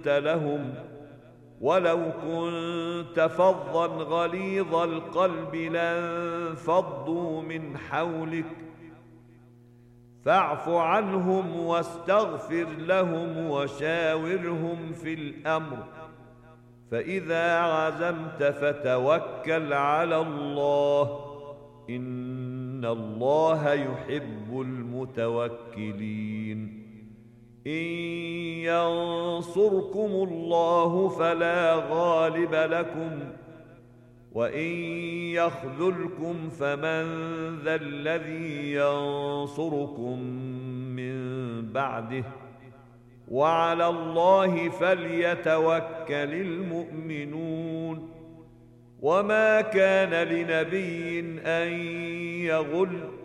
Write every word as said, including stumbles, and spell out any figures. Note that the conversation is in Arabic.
لهم ولو كنت فظا غليظ القلب لانفضوا من حولك فاعف عنهم واستغفر لهم وشاورهم في الأمر فإذا عزمت فتوكل على الله إن الله يحب المتوكلين إن ينصركم الله فلا غالب لكم وإن يخذلكم فمن ذا الذي ينصركم من بعده وعلى الله فليتوكل المؤمنون وما كان لنبي أن يغل